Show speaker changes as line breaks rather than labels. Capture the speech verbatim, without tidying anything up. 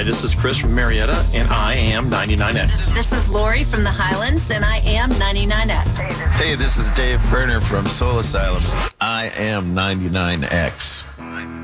Hi, this is Chris from Marietta, and I am ninety-nine X.
This is Lori from the Highlands, and I am ninety-nine X.
Hey, this is Dave Berner from Soul Asylum. I am ninety-nine X.